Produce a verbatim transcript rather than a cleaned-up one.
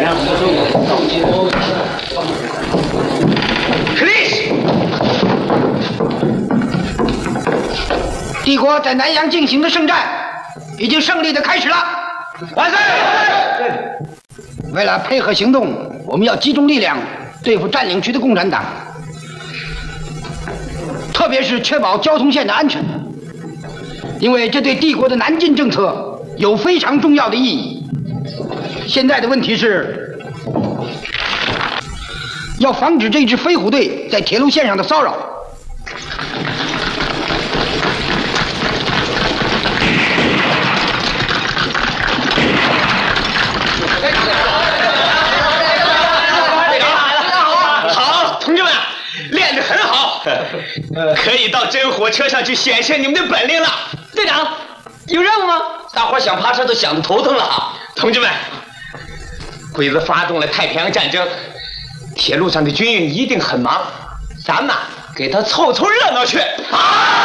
克里斯， 帝国在南阳进行的圣战已经胜利的开始了。 万岁！ 为了配合行动，我们要集中力量对付占领区的共产党，特别是确保交通线的安全，因为这对帝国的南进政策有非常重要的意义。现在的问题是，要防止这支飞虎队在铁路线上的骚扰。 好，同志们，练得很好，可以到真火车上去显现你们的本领了。 队长，有任务吗？ 大伙想爬车都想得头疼了。同志们，鬼子发动了太平洋战争，铁路上的军运一定很忙，咱们给他凑凑热闹去。啊！